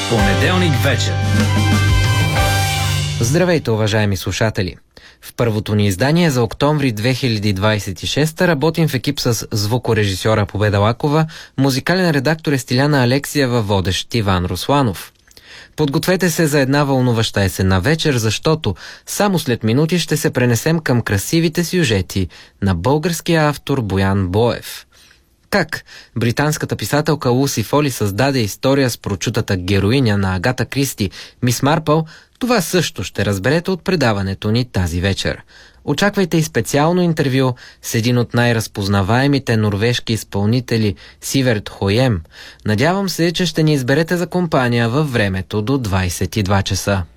Понеделник вечер. Здравейте, уважаеми слушатели! В първото ни издание за октомври 2026 работим в екип с звукорежисьора Победа Лакова, музикален редактор е Стиляна Алексиева, водещ Иван Русланов. Подгответе се за една вълнуваща есенна вечер, защото само след минути ще се пренесем към красивите сюжети на българския автор Боян Боев. Как британската писателка Луси Фоли създаде история с прочутата героиня на Агата Кристи, Мис Марпъл, това също ще разберете от предаването ни тази вечер. Очаквайте и специално интервю с един от най-разпознаваемите норвежки изпълнители Сиверт Хоем. Надявам се, че ще ни изберете за компания във времето до 22 часа.